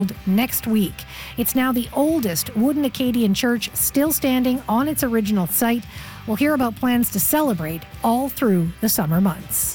next week. It's now the oldest wooden Acadian church still standing on its original site. We'll hear about plans to celebrate all through the summer months.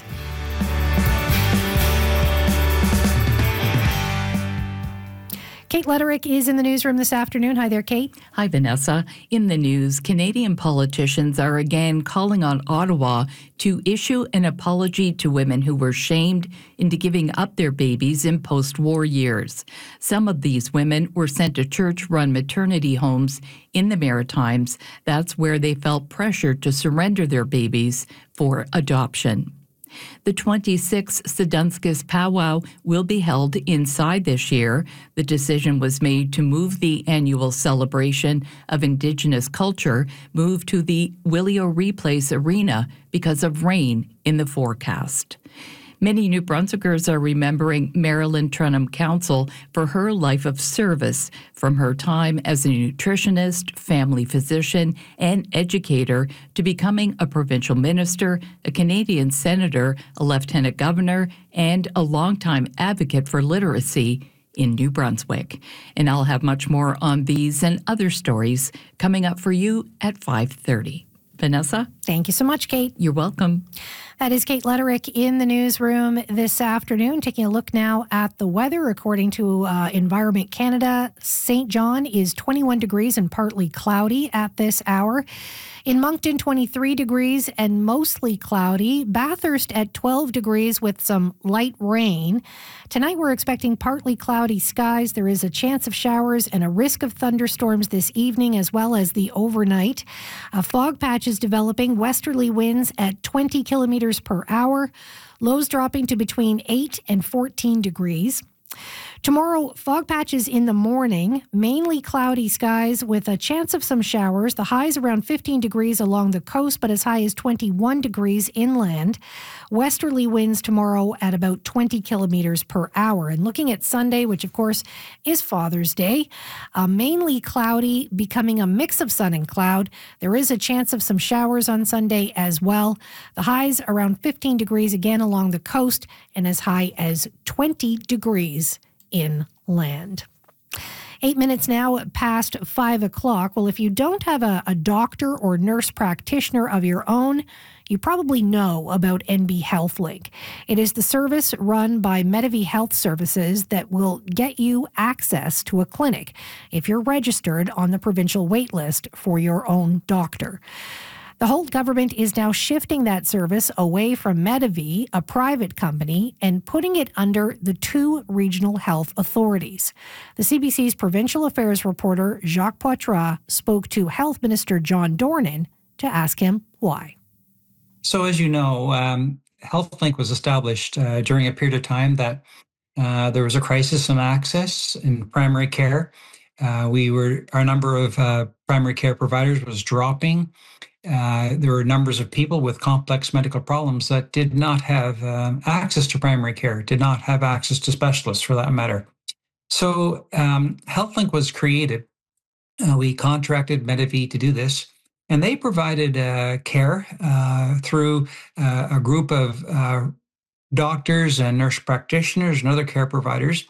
Kate Letterick is in the newsroom this afternoon. Hi there, Kate. Hi, Vanessa. In the news, Canadian politicians are again calling on Ottawa to issue an apology to women who were shamed into giving up their babies in post-war years. Some of these women were sent to church-run maternity homes in the Maritimes. That's where they felt pressured to surrender their babies for adoption. The 26th Sudunskis Powwow will be held inside this year. The decision was made to move the annual celebration of Indigenous culture to the Willie O'Ree Place Arena because of rain in the forecast. Many New Brunswickers are remembering Marilyn Trenham Council for her life of service, from her time as a nutritionist, family physician, and educator to becoming a provincial minister, a Canadian senator, a lieutenant governor, and a longtime advocate for literacy in New Brunswick. And I'll have much more on these and other stories coming up for you at 5:30. Vanessa? Thank you so much, Kate. You're welcome. That is Kate Letterick in the newsroom this afternoon. Taking a look now at the weather. According to Environment Canada, St. John is 21 degrees and partly cloudy at this hour. In Moncton, 23 degrees and mostly cloudy. Bathurst at 12 degrees with some light rain. Tonight we're expecting partly cloudy skies. There is a chance of showers and a risk of thunderstorms this evening as well as the overnight. A fog patch is developing. Westerly winds at 20 kilometers per hour. Lows dropping to between 8 and 14 degrees. Tomorrow, fog patches in the morning, mainly cloudy skies with a chance of some showers. The highs around 15 degrees along the coast, but as high as 21 degrees inland. Westerly winds tomorrow at about 20 kilometers per hour. And looking at Sunday, which of course is Father's Day, mainly cloudy, becoming a mix of sun and cloud. There is a chance of some showers on Sunday as well. The highs around 15 degrees again along the coast and as high as 20 degrees inland. 8 minutes now past 5 o'clock. Well, if you don't have a doctor or nurse practitioner of your own, you probably know about NB HealthLink. It is the service run by Medavie Health Services that will get you access to a clinic if you're registered on the provincial wait list for your own doctor. The Holt government is now shifting that service away from Medavie, a private company, and putting it under the two regional health authorities. The CBC's provincial affairs reporter Jacques Poitras spoke to Health Minister John Dornan to ask him why. So as you know, HealthLink was established during a period of time that there was a crisis in access in primary care. Our number of primary care providers was dropping. There were numbers of people with complex medical problems that did not have access to primary care, did not have access to specialists for that matter. So HealthLink was created. We contracted Medavie to do this, and they provided care through a group of doctors and nurse practitioners and other care providers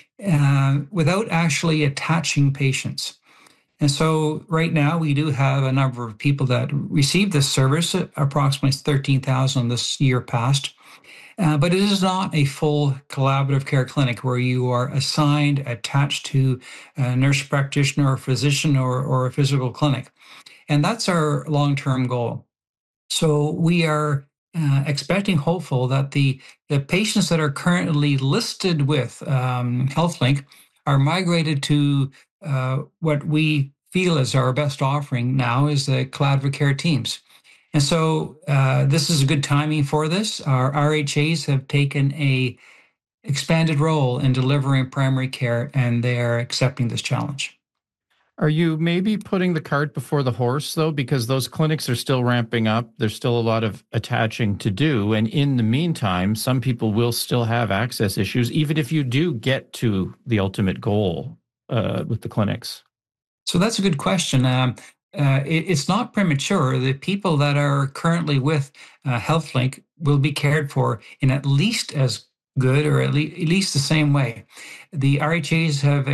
without actually attaching patients. And so right now we do have a number of people that receive this service, approximately 13,000 this year past. But it is not a full collaborative care clinic where you are assigned, attached to a nurse practitioner or physician or a physical clinic. And that's our long-term goal. So we are expecting, hopeful, that the patients that are currently listed with HealthLink are migrated to what we feel is our best offering now is the collaborative care teams. And so this is a good timing for this. Our RHAs have taken a expanded role in delivering primary care, and they are accepting this challenge. Are you maybe putting the cart before the horse, though? Because those clinics are still ramping up. There's still a lot of attaching to do. And in the meantime, some people will still have access issues, even if you do get to the ultimate goal with the clinics. So that's a good question. It's not premature. The people that are currently with HealthLink will be cared for in at least as good or at least the same way. The RHAs have